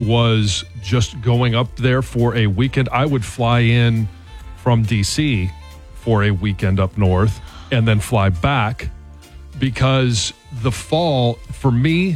was just going up there for a weekend. I would fly in from D.C. for a weekend up north and then fly back, because the fall, for me,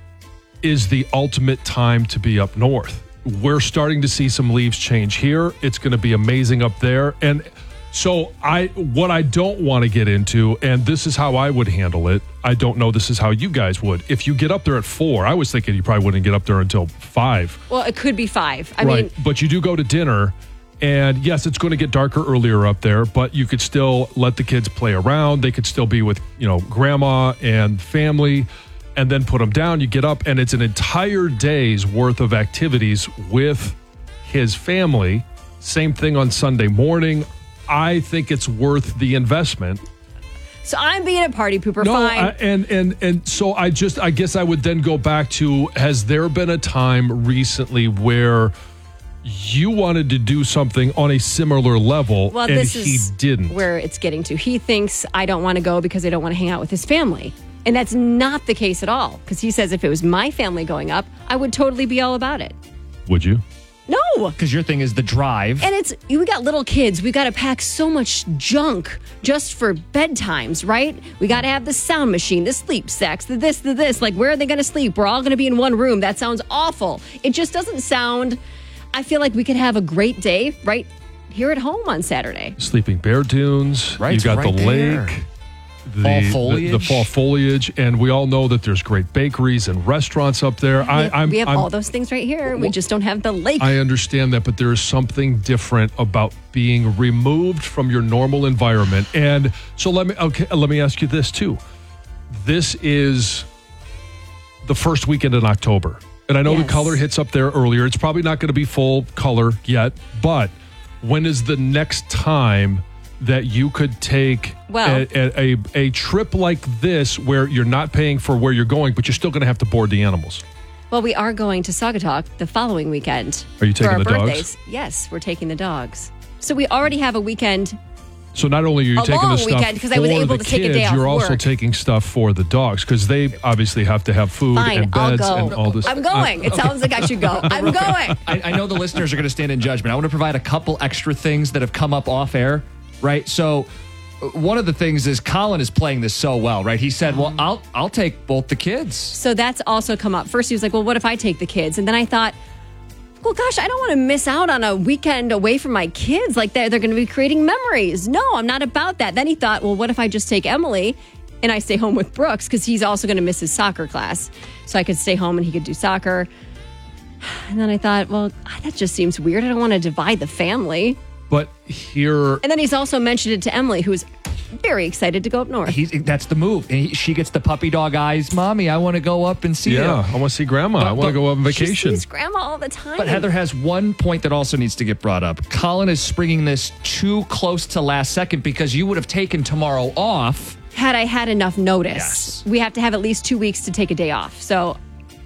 is the ultimate time to be up north. We're starting to see some leaves change here. It's going to be amazing up there. And so what I don't want to get into, and this is how I would handle it, I don't know this is how you guys would. If you get up there at 4, I was thinking you probably wouldn't get up there until 5. Well, it could be 5. I right. mean, but you do go to dinner, and yes, it's going to get darker earlier up there, but you could still let the kids play around. They could still be with, grandma and family, and then put them down. You get up, and it's an entire day's worth of activities with his family. Same thing on Sunday morning. I think it's worth the investment. So I'm being a party pooper. No, fine. And so I guess I would then go back to, has there been a time recently where you wanted to do something on a similar level, and he didn't? Where it's getting to. He thinks I don't want to go because I don't want to hang out with his family. And that's not the case at all. Because he says if it was my family going up, I would totally be all about it. Would you? No. Because your thing is the drive. And we got little kids. We got to pack so much junk just for bedtimes, right? We got to have the sound machine, the sleep sacks, the this. Like, where are they going to sleep? We're all going to be in one room. That sounds awful. It just doesn't sound... I feel like we could have a great day right here at home on Saturday. Sleeping Bear dunes. Right, you got right the there. lake. Fall foliage. The fall foliage, and we all know that there's great bakeries and restaurants up there. We have all those things right here. We just don't have the lake. I understand that, but there is something different about being removed from your normal environment. And so let me ask you this too. This is the first weekend in October, and I know the color hits up there earlier. It's probably not going to be full color yet, but when is the next time that you could take a trip like this where you're not paying for where you're going, but you're still going to have to board the animals? Well, we are going to Saugatuck the following weekend. Are you taking for our the dogs? birthdays. Yes, we're taking the dogs. So we already have a weekend. So not only are you taking the stuff weekend, because I was for able the to take a day kids, off you're also work. taking stuff for the dogs, because they obviously have to have food and beds and all this. I'm going. It sounds like I should go. I'm going. I know the listeners are going to stand in judgment. I want to provide a couple extra things that have come up off air, right? So one of the things is Colin is playing this so well, right? He said, well, I'll take both the kids. So that's also come up. First, he was like, well, what if I take the kids? And then I thought, well, gosh, I don't want to miss out on a weekend away from my kids. Like, they're going to be creating memories. No, I'm not about that. Then he thought, well, what if I just take Emily and I stay home with Brooks, because he's also going to miss his soccer class. So I could stay home and he could do soccer. And then I thought, well, that just seems weird. I don't want to divide the family. But here... And then he's also mentioned it to Emily, who's very excited to go up north. That's the move. She gets the puppy dog eyes. Mommy, I want to go up and see you. Yeah, I want to see Grandma. I want to go on vacation. She sees Grandma all the time. But Heather has one point that also needs to get brought up. Colin is springing this too close to last second, because you would have taken tomorrow off. Had I had enough notice. Yes. We have to have at least 2 weeks to take a day off. So,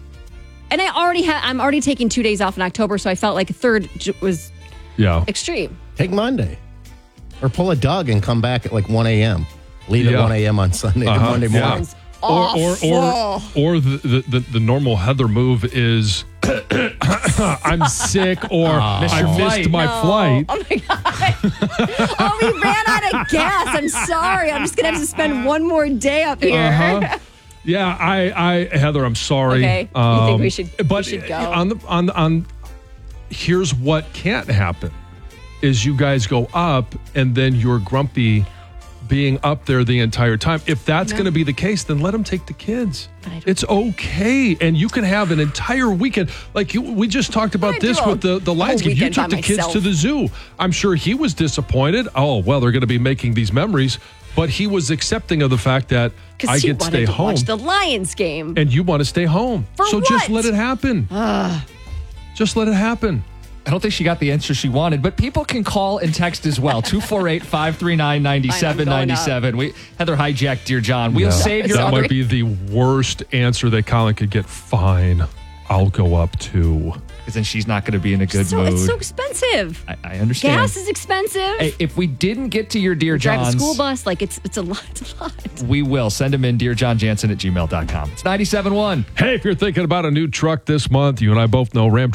and I'm already taking 2 days off in October, so I felt like a third was extreme. Take Monday. Or pull a Doug and come back at like 1 a.m. Leave at 1 a.m. on Sunday to Monday morning. Or the normal Heather move is I'm sick, or I missed my flight. Oh my God. We ran out of gas. I'm sorry. I'm just going to have to spend one more day up here. Yeah, Heather, I'm sorry. Okay. You think we should go? Here's what can't happen is you guys go up and then you're grumpy being up there the entire time. If that's going to be the case, then let them take the kids. It's okay. And you can have an entire weekend. Like we just talked about this with the Lions game. You took the kids to the zoo. I'm sure he was disappointed. Oh, well, they're going to be making these memories. But he was accepting of the fact that I get to stay home. Watch the Lions game. And you want to stay home. So just let it happen. Just let it happen. I don't think she got the answer she wanted, but people can call and text as well. 248-539-9797. Heather hijacked Dear John. We'll save your That might be the worst answer that Colin could get. Fine. I'll go up too. Because then she's not going to be in a good mood. It's so expensive. I understand. Gas is expensive. Hey, if we didn't get to your Dear Johns, drive a school bus, like it's a lot. It's a lot. We will. Send them in, DearJohnJansen@gmail.com. It's 97.1. Hey, if you're thinking about a new truck this month, you and I both know Ram